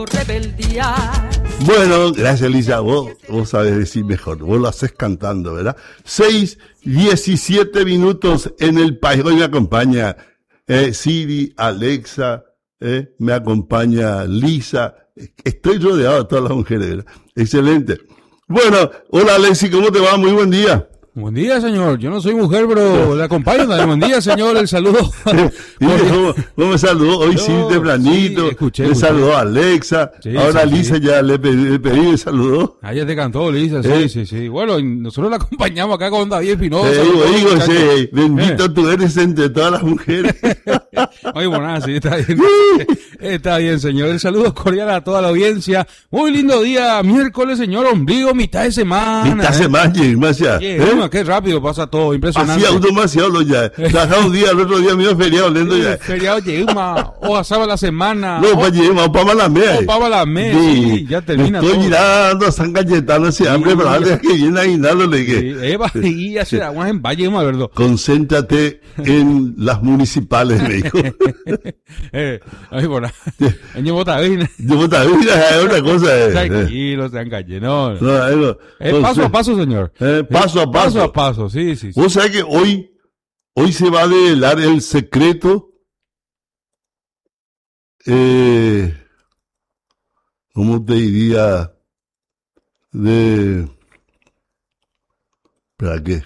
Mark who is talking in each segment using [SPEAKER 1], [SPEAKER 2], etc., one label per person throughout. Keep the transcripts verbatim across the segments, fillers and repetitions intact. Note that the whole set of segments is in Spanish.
[SPEAKER 1] Rebeldía.
[SPEAKER 2] Bueno, gracias Lisa, vos, vos sabés decir mejor, vos lo haces cantando, ¿verdad? seis, diecisiete minutos en el país, hoy me acompaña eh, Siri, Alexa, eh, me acompaña Lisa, estoy rodeado de todas las mujeres, ¿verdad? Excelente. Bueno, hola Alexi, ¿cómo te va? Muy buen día.
[SPEAKER 3] Buen día, señor. Yo no soy mujer, pero le acompaño. Buen día, señor. El saludo.
[SPEAKER 2] ¿Cómo, ¿Cómo me saludó? Hoy no, sí, tempranito. Sí, escuché, le escuché. Saludó a Alexa. Sí, Ahora sí, Lisa sí. ya le pedí, le pedí y le saludó.
[SPEAKER 3] Ah, ya te cantó, Lisa. Sí, ¿Eh? sí, sí. Bueno, nosotros la acompañamos acá con David Espinosa.
[SPEAKER 2] Te digo, digo, sí. Bendito ¿Eh? Tú eres entre todas las mujeres.
[SPEAKER 3] Oye, bueno, sí, está bien. Está bien, señor. El saludo cordial a toda la audiencia. Muy lindo día. Miércoles, señor. Ombligo, mitad de semana.
[SPEAKER 2] Mitad de ¿eh? semana, demasiado.
[SPEAKER 3] ¿Eh? Qué rápido pasa todo, impresionante.
[SPEAKER 2] Hacía demasiado ya. Trabajaba un día, el otro día mío feriado lento ya.
[SPEAKER 3] Feriado llegamos, o pasaba la semana.
[SPEAKER 2] No, para llegar, o para Malamé.
[SPEAKER 3] O para Malamé, sí, ya termina
[SPEAKER 2] estoy
[SPEAKER 3] todo.
[SPEAKER 2] Estoy mirando a San Cayetano ese hambre, pero antes que viene a aguinaldo le dije.
[SPEAKER 3] Sí, Eva, y ya se aguas en Valle, más verdad.
[SPEAKER 2] Concéntrate en las municipales, me dijo.
[SPEAKER 3] eh, ay, bueno, en Yemotavina.
[SPEAKER 2] Yemotavina es otra cosa. Eh.
[SPEAKER 3] Tranquilo, San Cayetano. No,
[SPEAKER 2] no, no,
[SPEAKER 3] eh, paso a paso, señor.
[SPEAKER 2] Eh, paso a paso.
[SPEAKER 3] Paso a paso, sí, sí. sí.
[SPEAKER 2] Vos sabés que hoy, hoy se va a develar el secreto, eh, ¿cómo te diría? De, ¿para qué?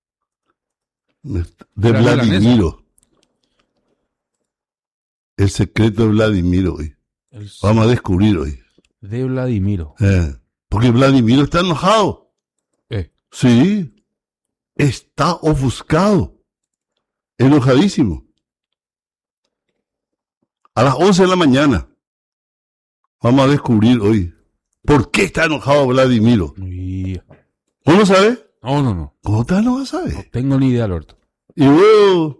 [SPEAKER 2] De Vladimiro. El secreto de Vladimiro hoy. El... Vamos a descubrir hoy.
[SPEAKER 3] De Vladimiro.
[SPEAKER 2] Eh, porque Vladimiro está enojado.
[SPEAKER 3] Eh.
[SPEAKER 2] Sí. Está ofuscado, enojadísimo. A las once de la mañana vamos a descubrir hoy por qué está enojado Vladimiro.
[SPEAKER 3] Yeah.
[SPEAKER 2] ¿Vos no sabés?
[SPEAKER 3] No, no, no.
[SPEAKER 2] ¿Cómo tal no vas a saber?
[SPEAKER 3] No tengo ni idea, Alberto.
[SPEAKER 2] ¿Y vos,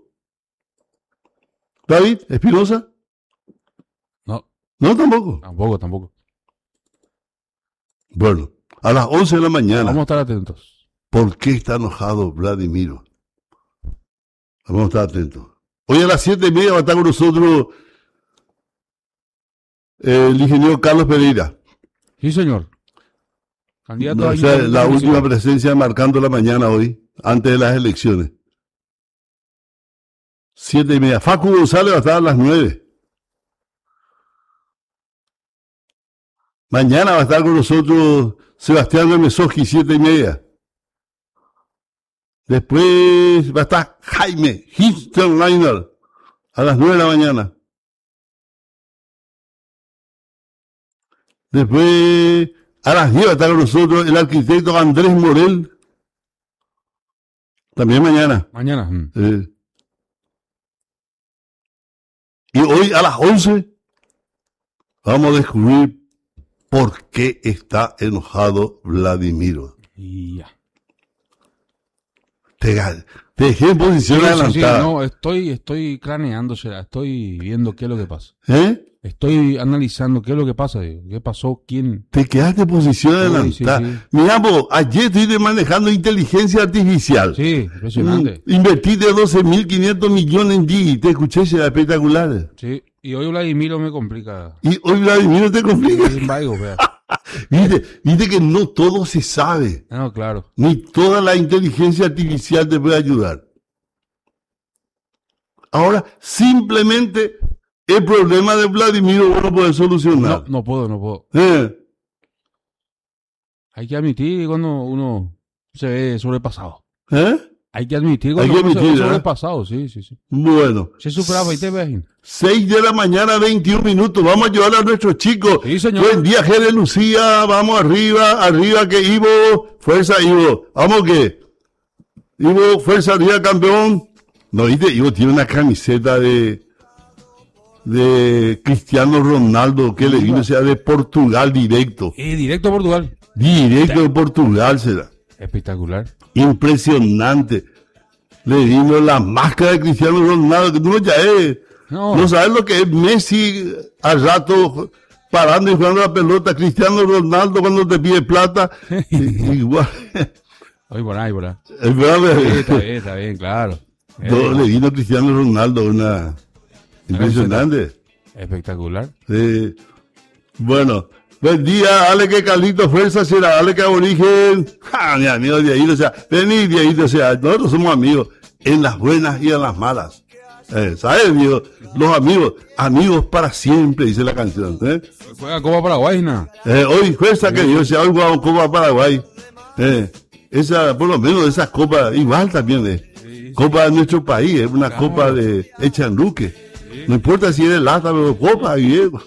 [SPEAKER 2] David Espinosa?
[SPEAKER 3] No.
[SPEAKER 2] No, tampoco.
[SPEAKER 3] Tampoco, tampoco.
[SPEAKER 2] Bueno, a las once de la mañana.
[SPEAKER 3] Vamos a estar atentos.
[SPEAKER 2] ¿Por qué está enojado Vladimiro? Vamos a estar atentos. Hoy a las siete y media va a estar con nosotros eh, el ingeniero Carlos Pereira.
[SPEAKER 3] Sí, señor. Candidato
[SPEAKER 2] no,
[SPEAKER 3] a
[SPEAKER 2] o sea, la última presencia marcando la mañana hoy, antes de las elecciones. Siete y media. Facu González va a estar a las nueve. Mañana va a estar con nosotros Sebastián Remesoski, siete y media. Después va a estar Jaime Hinsterleiner a las nueve de la mañana. Después a las diez va a estar con nosotros el arquitecto Andrés Morel. También mañana.
[SPEAKER 3] Mañana.
[SPEAKER 2] Eh. Y hoy a las once vamos a descubrir por qué está enojado Vladimiro.
[SPEAKER 3] Yeah.
[SPEAKER 2] Te, te dejé en posición
[SPEAKER 3] sí,
[SPEAKER 2] adelantada.
[SPEAKER 3] Sí, sí, no, estoy, estoy craneándose, estoy viendo qué es lo que pasa.
[SPEAKER 2] ¿Eh?
[SPEAKER 3] Estoy analizando qué es lo que pasa, qué pasó, quién.
[SPEAKER 2] Te quedaste en posición adelantada. Sí, sí, sí. Mira, vos, ayer estuviste manejando inteligencia artificial.
[SPEAKER 3] Sí, impresionante.
[SPEAKER 2] Mm, invertiste doce mil quinientos millones en Digi, te escuché, será espectacular.
[SPEAKER 3] Sí, y hoy Vladimiro me complica.
[SPEAKER 2] Y hoy Vladimiro te complica.
[SPEAKER 3] Sí, vaigo, vea.
[SPEAKER 2] Viste, viste que no todo se sabe.
[SPEAKER 3] No, claro.
[SPEAKER 2] Ni toda la inteligencia artificial te puede ayudar. Ahora, simplemente el problema de Vladimiro vos no podés solucionar.
[SPEAKER 3] No, no puedo, no puedo.
[SPEAKER 2] ¿Eh?
[SPEAKER 3] Hay que admitir cuando uno se ve sobrepasado.
[SPEAKER 2] ¿Eh?
[SPEAKER 3] Hay que admitir cuando
[SPEAKER 2] Hay que
[SPEAKER 3] uno
[SPEAKER 2] admitir,
[SPEAKER 3] se ve
[SPEAKER 2] ¿eh?
[SPEAKER 3] sobrepasado, sí, sí, sí.
[SPEAKER 2] Bueno.
[SPEAKER 3] Se superaba y te ves.
[SPEAKER 2] seis de la mañana, veintiún minutos. Vamos a ayudar a nuestros chicos.
[SPEAKER 3] Sí, señor.
[SPEAKER 2] Buen día, Jere Lucía. Vamos arriba, arriba que Ivo. Fuerza, Ivo. Vamos que. Ivo, fuerza arriba, campeón. No, viste, Ivo tiene una camiseta de de Cristiano Ronaldo que le vino, o sea, de Portugal directo.
[SPEAKER 3] Eh, directo a Portugal.
[SPEAKER 2] Directo de Portugal será.
[SPEAKER 3] Espectacular.
[SPEAKER 2] Impresionante. Le vino la máscara de Cristiano Ronaldo, que tú no ya es. No. no sabes lo que es Messi al rato parando y jugando la pelota, Cristiano Ronaldo cuando te pide plata. Igual.
[SPEAKER 3] Oye, por ahí, por ahí.
[SPEAKER 2] Sí, está
[SPEAKER 3] bien, está bien, claro.
[SPEAKER 2] No, le vino a Cristiano Ronaldo una impresionante.
[SPEAKER 3] Espectacular.
[SPEAKER 2] Sí. Bueno, buen día, dale que Carlito Fuerza será, dale que Aborigen. Ja, mi amigo Diego, o sea, vení Diego, o sea, nosotros somos amigos en las buenas y en las malas. Eh, ¿Sabes, amigo? Los amigos, amigos para siempre, dice la canción. ¿eh?
[SPEAKER 3] Juega Copa Paraguay, ¿no?
[SPEAKER 2] Eh, hoy, Fuerza que Dios, hoy jugamos Copa Paraguay. Eh, esa, por lo menos esas copas, igual también, eh. Sí, copa de nuestro país, es una claro. Copa de hecha en Luque. Sí. No importa si es de lata, pero copa, viejo.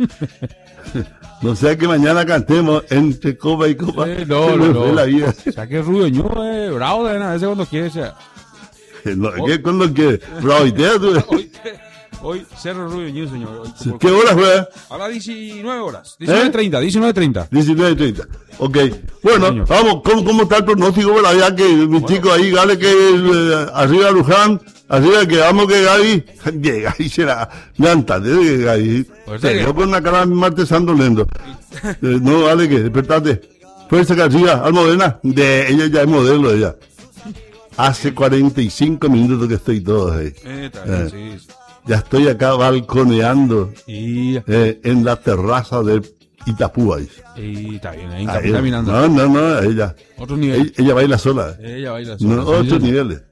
[SPEAKER 2] No sea que mañana cantemos entre copa y copa.
[SPEAKER 3] Sí, no, no, no. La vida. O sea, que Rubio Ñu, eh, bravo, de a veces cuando quiere, o sea.
[SPEAKER 2] No, ¿qué cuando quiere? Bravo, ¿y te
[SPEAKER 3] Hoy, hoy, Cerro Rubio Ñu, señor. Hoy,
[SPEAKER 2] ¿qué horas juega?
[SPEAKER 3] A las diecinueve horas. diecinueve treinta, ¿Eh? diecinueve treinta.
[SPEAKER 2] diecinueve treinta. Ok. Bueno, sí, vamos, ¿cómo, ¿cómo está el pronóstico? La verdad que mis bueno. chicos ahí, dale que eh, arriba Luján, arriba que vamos que Gaby, que Gaby será, me antes de que Gaby, se quedó con una cara de martes santo lento. eh, no, dale que, despertate. Fuerza que arriba, Almudena, de ella ya es modelo, ella. Hace cuarenta y cinco minutos que estoy todo ahí.
[SPEAKER 3] Eh, está bien,
[SPEAKER 2] eh,
[SPEAKER 3] sí.
[SPEAKER 2] Ya estoy acá balconeando
[SPEAKER 3] y...
[SPEAKER 2] eh, en la terraza de Itapúa.
[SPEAKER 3] Y está bien, ahí está caminando.
[SPEAKER 2] No, no, no, ella.
[SPEAKER 3] Otro nivel.
[SPEAKER 2] Ella, ella baila sola.
[SPEAKER 3] Ella baila sola.
[SPEAKER 2] No, otros niveles.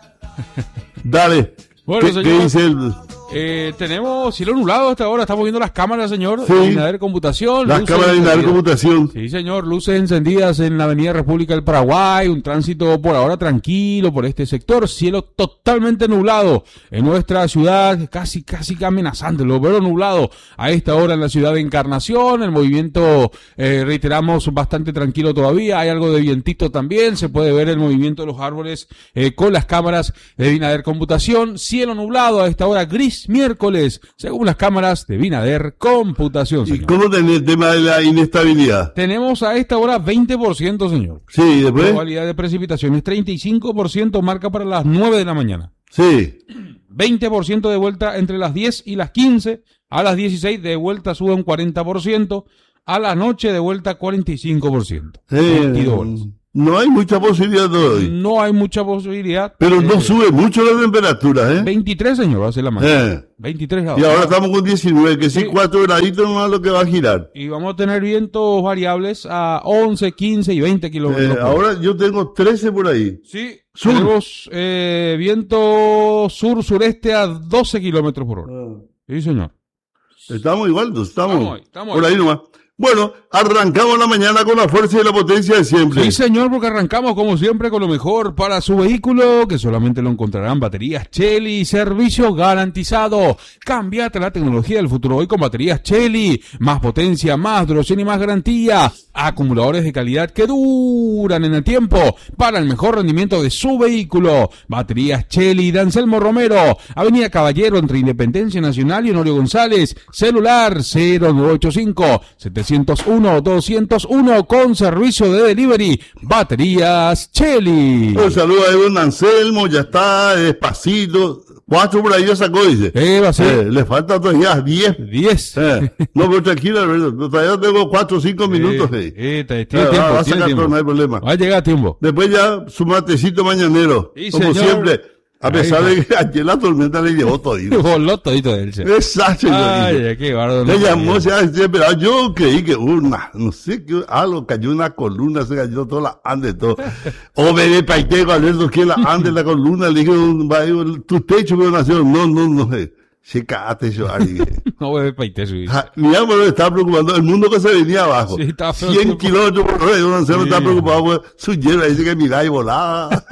[SPEAKER 2] Dale.
[SPEAKER 3] Bueno,
[SPEAKER 2] ¿Qué,
[SPEAKER 3] señor,
[SPEAKER 2] ¿qué dice el...?
[SPEAKER 3] Eh, tenemos cielo nublado hasta ahora, estamos viendo las cámaras, señor,
[SPEAKER 2] sí,
[SPEAKER 3] de Binader Computación.
[SPEAKER 2] Las cámaras de Binader Computación.
[SPEAKER 3] Sí, señor, luces encendidas en la avenida República del Paraguay, un tránsito por ahora tranquilo por este sector, cielo totalmente nublado en nuestra ciudad, casi, casi amenazante, lo veo nublado a esta hora en la ciudad de Encarnación, el movimiento, eh, reiteramos, bastante tranquilo todavía, hay algo de vientito también, se puede ver el movimiento de los árboles eh, con las cámaras de Binader Computación, cielo nublado a esta hora, gris miércoles, según las cámaras de Binader Computación, señor.
[SPEAKER 2] ¿Y cómo tenés el tema de la inestabilidad?
[SPEAKER 3] Tenemos a esta hora veinte por ciento, señor.
[SPEAKER 2] Sí, después.
[SPEAKER 3] Probabilidad de precipitaciones, treinta y cinco por ciento marca para las nueve de la mañana.
[SPEAKER 2] Sí.
[SPEAKER 3] veinte por ciento de vuelta entre las diez y las quince, a las dieciséis de vuelta sube un cuarenta por ciento, a la noche de vuelta cuarenta y cinco por ciento.
[SPEAKER 2] Eh, veintidós horas. No hay mucha posibilidad de hoy.
[SPEAKER 3] No hay mucha posibilidad.
[SPEAKER 2] Pero
[SPEAKER 3] eh,
[SPEAKER 2] no sube mucho la temperatura, ¿eh?
[SPEAKER 3] veintitrés, señor, va a ser la mañana.
[SPEAKER 2] Eh.
[SPEAKER 3] veintitrés grados.
[SPEAKER 2] Y ahora estamos con diecinueve, que sí, cuatro graditos nomás lo que va a girar.
[SPEAKER 3] Y vamos a tener vientos variables a once, quince y veinte kilómetros.
[SPEAKER 2] Eh, ahora yo tengo trece por ahí.
[SPEAKER 3] Sí.
[SPEAKER 2] Sur.
[SPEAKER 3] Tenemos eh, viento sur-sureste a doce kilómetros por hora.
[SPEAKER 2] Ah.
[SPEAKER 3] Sí, señor.
[SPEAKER 2] Estamos igual, estamos,
[SPEAKER 3] estamos, ahí, estamos
[SPEAKER 2] por
[SPEAKER 3] ahí.
[SPEAKER 2] ahí nomás. Bueno, arrancamos la mañana con la fuerza y la potencia de siempre.
[SPEAKER 3] Sí, señor, porque arrancamos como siempre con lo mejor para su vehículo, que solamente lo encontrarán baterías Chely, servicio garantizado. Cámbiate la tecnología del futuro hoy con baterías Chely, más potencia, más duración y más garantía. Acumuladores de calidad que duran en el tiempo para el mejor rendimiento de su vehículo. Baterías Chely de Anselmo Romero, Avenida Caballero entre Independencia Nacional y Honorio González. Celular cero nueve ocho cinco, setecientos uno, doscientos uno con servicio de delivery. Baterías Chely.
[SPEAKER 2] Un saludo a don Anselmo, ya está despacito. Cuatro por ahí ya sacó, dice.
[SPEAKER 3] Eh, va a ser.
[SPEAKER 2] Eh, le falta todavía diez.
[SPEAKER 3] Diez.
[SPEAKER 2] Eh, no, pero tranquilo, Alberto. Todavía tengo cuatro o cinco minutos. Eh,
[SPEAKER 3] eh, tiene tiempo,
[SPEAKER 2] va a
[SPEAKER 3] tiene
[SPEAKER 2] sacar
[SPEAKER 3] tiempo.
[SPEAKER 2] todo, no hay problema.
[SPEAKER 3] Va a llegar a tiempo.
[SPEAKER 2] Después ya su matecito mañanero.
[SPEAKER 3] Sí,
[SPEAKER 2] como
[SPEAKER 3] señor.
[SPEAKER 2] siempre. A pesar de que ayer la tormenta le llevó todito.
[SPEAKER 3] Voló todito de él. Sí.
[SPEAKER 2] Exacto.
[SPEAKER 3] Ay, qué bárbaro.
[SPEAKER 2] Le llamó, se pero yo creí que una, no sé qué, algo cayó una columna, se cayó toda la ande, todo. O bebé paitego, Alberto, que la ande la columna, le dije, tu techo me nació, no, no, no, se cagaste yo, Ari.
[SPEAKER 3] No, bebé paitego.
[SPEAKER 2] Mi amor me estaba preocupando, el mundo que se venía abajo.
[SPEAKER 3] Sí, está feo.
[SPEAKER 2] cien kilómetros por hora, yo no sé, me
[SPEAKER 3] Sí.
[SPEAKER 2] estaba preocupado, pues, su hierba dice que miraba y volaba.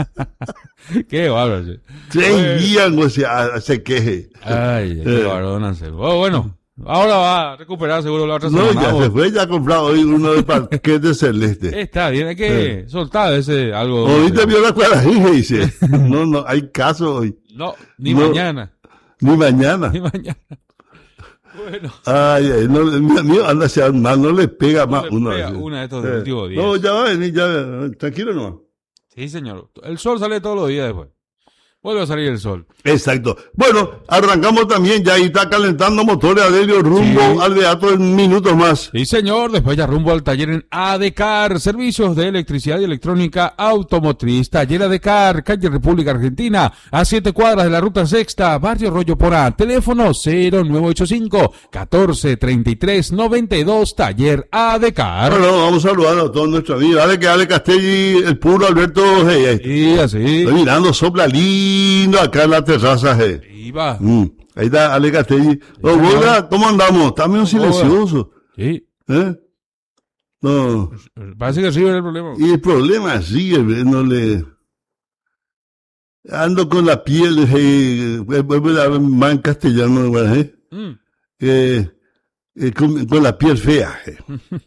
[SPEAKER 3] Qué bárbaro. Sí.
[SPEAKER 2] Tres
[SPEAKER 3] Bueno.
[SPEAKER 2] días, no se, se queje.
[SPEAKER 3] Ay, qué
[SPEAKER 2] Eh.
[SPEAKER 3] bárbaro, no sé. Oh, bueno, ahora va a recuperar seguro la otra
[SPEAKER 2] No,
[SPEAKER 3] semana.
[SPEAKER 2] ya
[SPEAKER 3] Vamos.
[SPEAKER 2] se fue, ya ha comprado hoy uno de paquete celeste.
[SPEAKER 3] Está bien, hay que soltar ese algo.
[SPEAKER 2] Ahorita vio la cuadradilla y dice, no, no, hay caso hoy,
[SPEAKER 3] No, ni
[SPEAKER 2] No.
[SPEAKER 3] mañana.
[SPEAKER 2] ni mañana.
[SPEAKER 3] Ni mañana. Bueno.
[SPEAKER 2] Ay, ay, no, mi amigo anda hacia mal, no le pega
[SPEAKER 3] No
[SPEAKER 2] más
[SPEAKER 3] le
[SPEAKER 2] uno.
[SPEAKER 3] pega
[SPEAKER 2] así.
[SPEAKER 3] una de estos
[SPEAKER 2] Eh,
[SPEAKER 3] últimos días.
[SPEAKER 2] No, ya va a venir, ya, tranquilo nomás.
[SPEAKER 3] Sí, señor. El sol sale todos los días después. vuelve a salir el sol.
[SPEAKER 2] Exacto. Bueno, arrancamos también, ya ahí está calentando motores Adelio rumbo
[SPEAKER 3] Sí.
[SPEAKER 2] al Beato en minutos más.
[SPEAKER 3] Sí, señor, después ya rumbo al taller en ADECAR, servicios de electricidad y electrónica automotriz. Taller ADECAR, calle República Argentina, a siete cuadras de la ruta sexta, barrio Rollo Porá. Teléfono cero nueve ocho cinco, catorce, treinta y tres, noventa y dos, taller ADECAR.
[SPEAKER 2] Bueno, vamos a saludar a todos nuestros amigos. Dale que Ale Castelli, el puro Alberto, hey, hey.
[SPEAKER 3] Sí, así.
[SPEAKER 2] Estoy mirando, sopla lindo acá en la terraza, hey.
[SPEAKER 3] Iba.
[SPEAKER 2] Mm, ahí está Ale Castelli. Oh, Boga, ¿cómo andamos? Está medio silencioso.
[SPEAKER 3] Sí.
[SPEAKER 2] ¿Eh? No.
[SPEAKER 3] Parece que sí es el problema.
[SPEAKER 2] Y el problema sigue, no le... Ando con la piel, eh, más en castellano, ¿eh?
[SPEAKER 3] Mm.
[SPEAKER 2] Eh, eh, con, con la piel fea. Eh.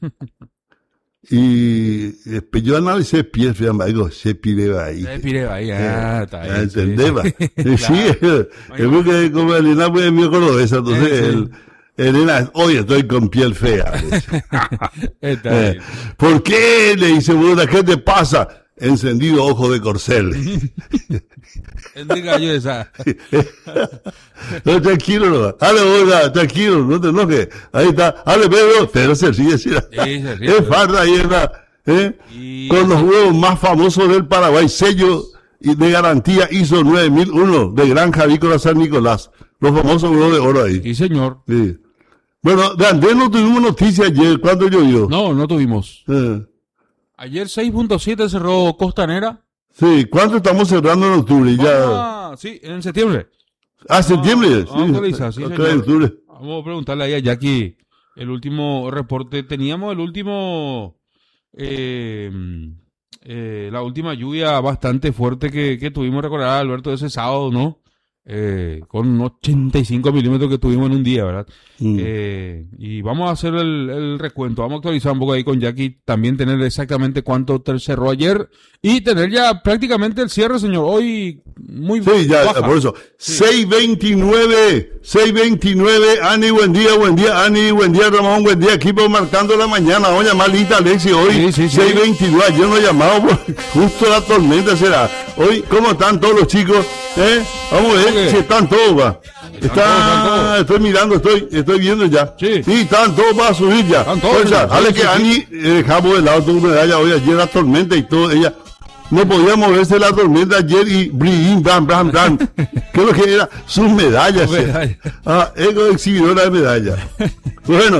[SPEAKER 2] Y eh, pues yo analicé piel fea, me digo, se pide ahí.
[SPEAKER 3] Se pide ahí, ah, está
[SPEAKER 2] Ya
[SPEAKER 3] ahí.
[SPEAKER 2] entendeba.
[SPEAKER 3] Sí,
[SPEAKER 2] Eh, sí,
[SPEAKER 3] Claro.
[SPEAKER 2] es porque como Elena fue mi cordobesa, entonces
[SPEAKER 3] Eh, sí.
[SPEAKER 2] el, Elena, hoy estoy con piel fea.
[SPEAKER 3] Está
[SPEAKER 2] Eh,
[SPEAKER 3] bien.
[SPEAKER 2] ¿Por qué? Le dice, bueno, ¿qué te pasa? Encendido ojo de corcel.
[SPEAKER 3] Bendiga yo esa.
[SPEAKER 2] No, tranquilo, no. Dale, Olga, tranquilo, no te enojes. Ahí está. Dale, Pedro. Pedro se ríe, sí.
[SPEAKER 3] se ríe,
[SPEAKER 2] Es farda ahí, ¿verdad? ¿Eh?
[SPEAKER 3] Y-
[SPEAKER 2] Con los huevos más famosos del Paraguay, sello y de garantía I S O nueve mil uno de Granja Avícola San Nicolás. Los famosos huevos de oro ahí.
[SPEAKER 3] Sí, señor.
[SPEAKER 2] Sí. Bueno, de Andrés no tuvimos noticias ayer. ¿Cuánto llovió?
[SPEAKER 3] No, no tuvimos.
[SPEAKER 2] Eh,
[SPEAKER 3] Ayer seis punto siete cerró Costanera.
[SPEAKER 2] sí, ¿cuánto estamos cerrando en octubre? Ya.
[SPEAKER 3] Ah, sí, en septiembre.
[SPEAKER 2] Ah, septiembre.
[SPEAKER 3] vamos a actualizar, sí,
[SPEAKER 2] Acá
[SPEAKER 3] señor.
[SPEAKER 2] en octubre.
[SPEAKER 3] Vamos a preguntarle ahí a Jackie el último reporte. Teníamos el último, eh, eh, la última lluvia bastante fuerte que, que tuvimos, recordar, Alberto, ese sábado, ¿no? Eh, con ochenta y cinco milímetros que tuvimos en un día, ¿verdad?
[SPEAKER 2] Mm.
[SPEAKER 3] Eh, y vamos a hacer el, el recuento, vamos a actualizar un poco ahí con Jackie, también tener exactamente cuánto te- cerró ayer y tener ya prácticamente el cierre, señor. Hoy muy
[SPEAKER 2] Sí, ya,
[SPEAKER 3] baja.
[SPEAKER 2] por eso. seis veintinueve, seis veintinueve, Ani, buen día, buen día, Ani, buen día, Ramón, buen día, equipo marcando la mañana, vamos a llamar a Lita Alexi hoy,
[SPEAKER 3] Sí, sí, sí.
[SPEAKER 2] seis veintidós, ayer no llamamos, por- justo la tormenta será. Hoy, ¿cómo están todos los chicos? ¿Eh? Vamos a ver
[SPEAKER 3] Ok.
[SPEAKER 2] si están todos, va.
[SPEAKER 3] Están todos, están
[SPEAKER 2] Está,
[SPEAKER 3] todos.
[SPEAKER 2] estoy mirando, estoy, estoy viendo ya.
[SPEAKER 3] Sí.
[SPEAKER 2] están todos para subir ya.
[SPEAKER 3] Están todos,
[SPEAKER 2] O sea,
[SPEAKER 3] sí,
[SPEAKER 2] dale
[SPEAKER 3] sí,
[SPEAKER 2] que
[SPEAKER 3] sí.
[SPEAKER 2] Ani, eh, dejamos de lado tu medalla hoy, ayer la tormenta y todo, ella... No podía moverse la tormenta ayer y brin, bram, bram, bram. ¿Qué es lo que era? Sus medallas.
[SPEAKER 3] Medalla.
[SPEAKER 2] Ah, ego exhibidora de medallas. Bueno,